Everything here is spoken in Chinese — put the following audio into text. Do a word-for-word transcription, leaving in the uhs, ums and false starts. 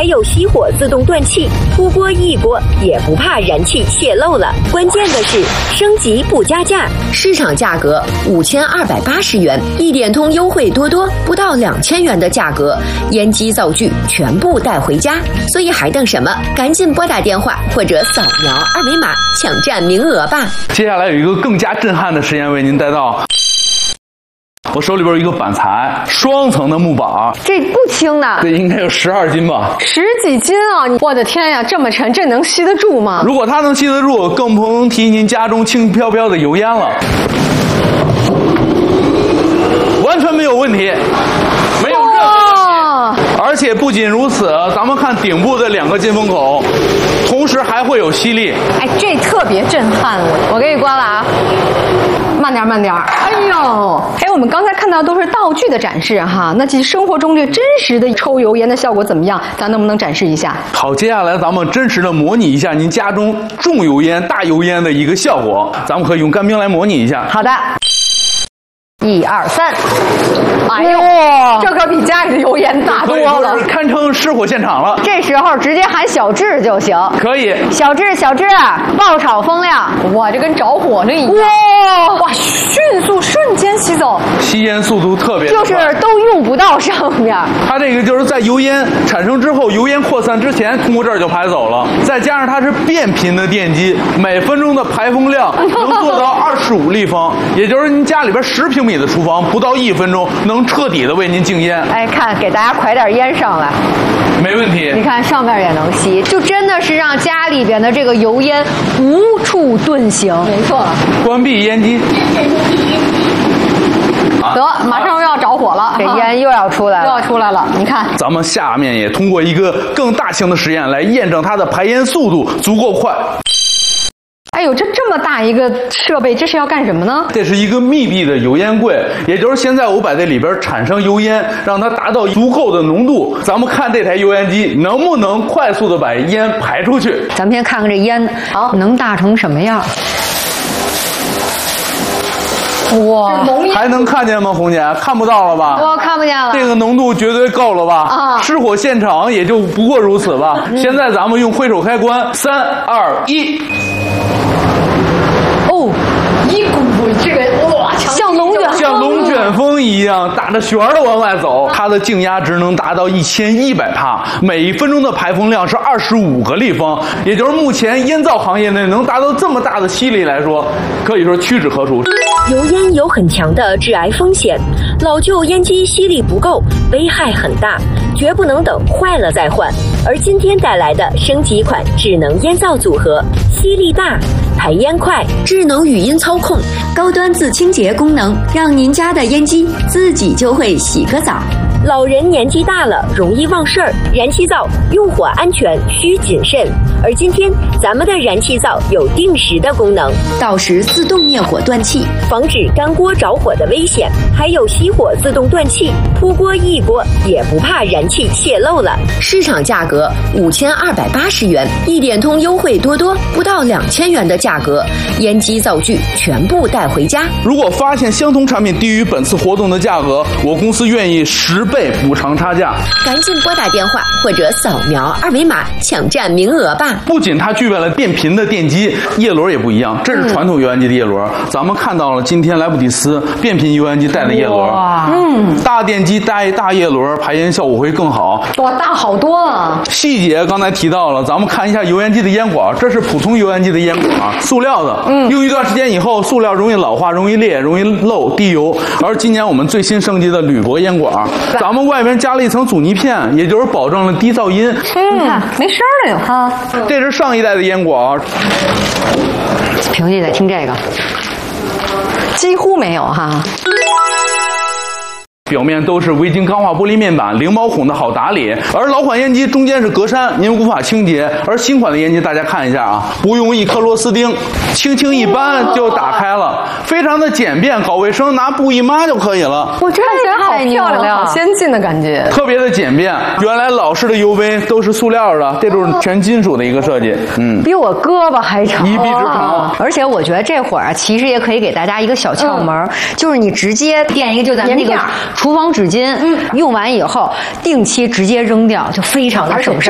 还有熄火自动断气，出锅一锅也不怕燃气泄漏了。关键的是升级不加价，市场价格五千二百八十元，一点通优惠多多，不到两千元的价格，烟机灶具全部带回家。所以还等什么？赶紧拨打电话或者扫描二维码抢占名额吧。 接下来有一个更加震撼的实验为您带到。我手里边有一个板材，双层的木板， 这不轻呢， 这应该有十二斤吧， 十几斤啊！我的天呀，这么沉，这能吸得住吗？ 如果它能吸得住，更不能提您家中轻飘飘的油烟了，完全没有问题，没有任何问题。而且不仅如此，咱们看顶部的两个进风口，同时还会有吸力。 哎，这特别震撼了！我给你关了啊。慢点，慢点！哎呦，哎，我们刚才看到都是道具的展示哈，那其实生活中这真实的抽油烟的效果怎么样？咱能不能展示一下？ 好，接下来咱们真实的模拟一下您家中重油烟、大油烟的一个效果，咱们可以用干冰来模拟一下。 好的。一二三，哎呦，这可比家里的油烟大多了， 堪称失火现场了。 这时候直接喊小智就行。 可以， 小智，小智，爆炒风量，哇，这跟着火了一样。哇哇，迅速瞬间吸走， 吸烟速度特别快， 就是都用不到上面。 它这个就是在油烟产生之后，油烟扩散之前，通过这儿就排走了。再加上它是变频的电机，每分钟的排风量能做到二十五立方，也就是您家里边十平米的厨房，不到一分钟能彻底的为您静烟。 哎，看，给大家㧟点烟上来， 没问题。 你看上面也能吸，就真的是让家里边的这个油烟无处遁形。没错。 关闭烟机。 得，马上又要着火了，这烟又要出来了，又要出来了。你看， 咱们下面也通过一个更大型的实验来验证它的排烟速度足够快。 哎呦，这这么大一个设备，这是要干什么呢？ 这是一个密闭的油烟柜，也就是现在我把这里边产生油烟，让它达到足够的浓度。咱们看这台油烟机能不能快速的把烟排出去。 咱们先看看这烟，好，能大成什么样？哇， 还能看见吗，红姐？看不到了吧？ 我看不见了。 这个浓度绝对够了吧？啊！失火现场也就不过如此吧。嗯、现在咱们用挥手开关，三二一。 哦，一股这个哇，像龙卷像龙卷风一样打着旋儿的往外走。它的静压值能达到一千一百帕，每分钟的排风量是二十五个立方，也就是目前烟灶行业内能达到这么大的吸力来说，可以说屈指可数。 油烟有很强的致癌风险，老旧烟机吸力不够，危害很大，绝不能等坏了再换。而今天带来的升级款智能烟灶组合，吸力大，排烟快，智能语音操控，高端自清洁功能，让您家的烟机自己就会洗个澡。老人年纪大了，容易忘事儿，燃气灶用火安全需谨慎。而今天咱们的燃气灶有定时的功能，到时自动灭火断气，防止干锅着火的危险，还有熄火自动断气，出锅一锅也不怕燃气泄漏了。市场价格五千二百八十元，一点通优惠多多，不到两千元的价格，烟机灶具全部带回家。 如果发现相同产品低于本次活动的价格，我公司愿意十倍补偿差价。 赶紧拨打电话或者扫描二维码抢占名额吧。 不仅它具备了变频的电机，叶轮也不一样，这是传统油烟机的叶轮，嗯、咱们看到了今天莱布蒂斯变频油烟机带的叶轮，嗯，大电机带大叶轮，排烟效果会更好。 哇，大好多啊！ 细节刚才提到了，咱们看一下油烟机的烟管，这是普通油烟机的烟管，塑料的，嗯，用一段时间以后，塑料容易老化、容易裂、容易漏、滴油。而今年我们最新升级的铝箔烟管，咱们外边加了一层阻尼片，也就是保证了低噪音。 嗯，你看没声了有哈。 这是上一代的烟管， 平时也在听这个，几乎没有哈。 表面都是微晶钢化玻璃面板，零毛孔的好打理。而老款烟机中间是格栅，您无法清洁。而新款的烟机大家看一下啊，不用一颗螺丝钉，轻轻一扳就打开了，非常的简便，搞卫生拿布一抹就可以了。 我这看起来好漂亮，好先进的感觉， 特别的简便。原来老式的油杯都是塑料的，这都是全金属的一个设计。嗯， 比我胳膊还长， 一臂之长。 而且我觉得这会儿啊，其实也可以给大家一个小窍门，嗯、就是你直接垫一个，就咱们那个厨房纸巾，嗯，用完以后定期直接扔掉，就非常的省事。